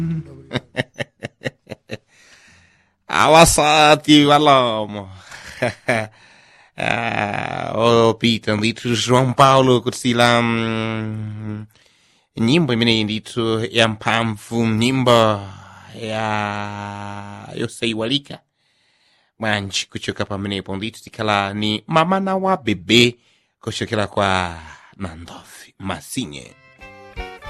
Awasati valomo. O Peter ndithu João Paulo kuti la nyimbo imene ndithu ya mphamvu, nyimbo ya yosayiwalika mwanji kuchoka pamenepo ndithu tikhala ni mamana wa bebe kuchokera kwa Nandofi Masinye.